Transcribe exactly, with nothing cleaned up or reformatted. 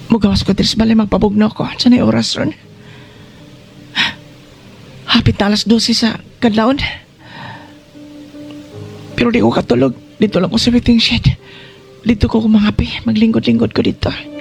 Mugawas ko tiris balay magpabugno ko. Sa na oras ron. Hapit na alas dose sa kadlaon. Pero di ko katulog. Dito lang ko sa waiting shed. Dito ko kumangapi. Maglingkod-lingkod ko dito.